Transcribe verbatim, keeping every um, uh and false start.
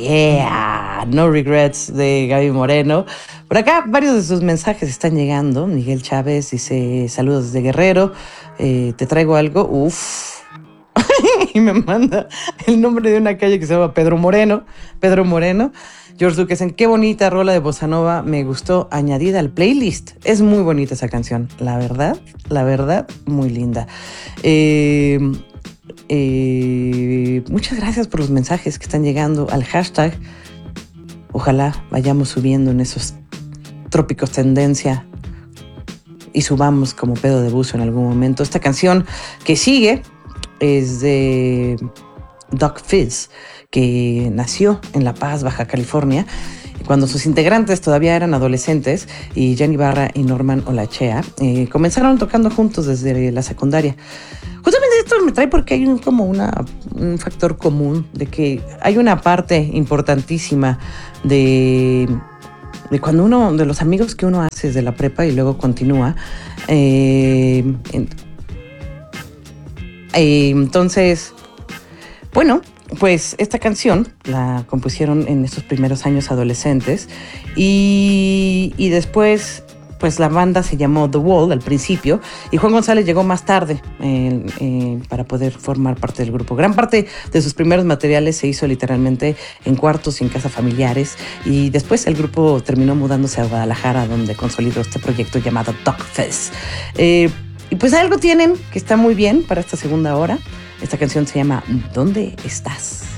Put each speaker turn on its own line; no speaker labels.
Yeah, No Regrets de Gaby Moreno. Por acá varios de sus mensajes están llegando. Miguel Chávez dice, saludos desde Guerrero, eh, te traigo algo, uff. Y me manda el nombre de una calle que se llama Pedro Moreno. Pedro Moreno. George Duques, en qué bonita rola de bossa nova, me gustó, añadida al playlist. Es muy bonita esa canción, la verdad, la verdad, muy linda. Eh, eh, muchas gracias por los mensajes que están llegando al hashtag. Ojalá vayamos subiendo en esos trópicos tendencia y subamos como pedo de buzo en algún momento. Esta canción que sigue es de Doc Fizz, que nació en La Paz, Baja California, cuando sus integrantes todavía eran adolescentes, y Jenny Barra y Norman Olachea eh, comenzaron tocando juntos desde la secundaria. Justamente esto me trae porque hay un, como una, un factor común de que hay una parte importantísima de, de cuando uno, de los amigos que uno hace desde la prepa y luego continúa. Eh, en, eh, entonces, bueno, pues esta canción la compusieron en estos primeros años adolescentes y, y después pues la banda se llamó The Wall al principio y Juan González llegó más tarde eh, eh, para poder formar parte del grupo. Gran parte de sus primeros materiales se hizo literalmente en cuartos y en casas familiares, y después el grupo terminó mudándose a Guadalajara, donde consolidó este proyecto llamado Doc Fizz. Eh, y pues algo tienen que está muy bien para esta segunda hora. Esta canción se llama ¿Dónde estás?